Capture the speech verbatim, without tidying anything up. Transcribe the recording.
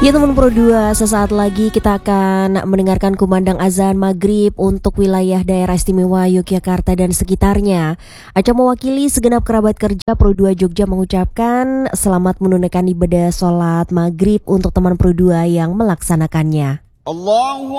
Ya teman Pro dua, sesaat lagi kita akan mendengarkan kumandang azan maghrib untuk wilayah daerah istimewa Yogyakarta dan sekitarnya. Aca mewakili segenap kerabat kerja Pro dua Jogja mengucapkan selamat menunaikan ibadah sholat maghrib untuk teman Pro dua yang melaksanakannya. Allahu